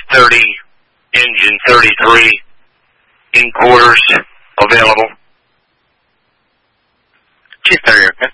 30, engine 33, in quarters, available. Chief 30, okay.